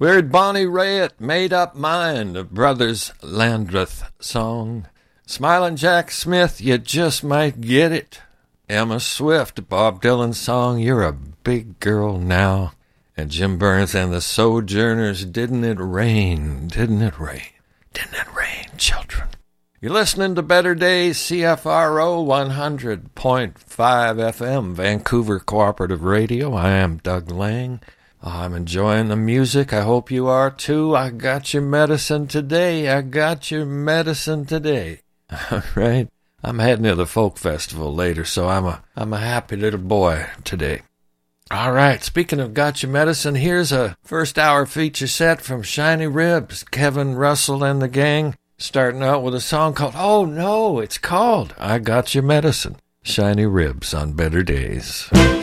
We heard Bonnie Raitt, Made Up Mind, a Brothers Landreth song. Smiling Jack Smith, You Just Might Get It. Emma Swift, Bob Dylan song, You're a Big Girl Now. And Jim Burns and the Sojourners, Didn't It Rain, Didn't It Rain, Didn't It Rain, Children. You're listening to Better Days, CFRO 100.5 FM, Vancouver Cooperative Radio. I am Doug Lang. I'm enjoying the music. I hope you are too. I got your medicine today. I got your medicine today. All right. I'm heading to the folk festival later, so I'm a happy little boy today. All right. Speaking of got your medicine, here's a first hour feature set from Shiny Ribs, Kevin Russell and the gang, starting out with a song called, oh no, it's called I Got Your Medicine. Shiny Ribs on Better Days.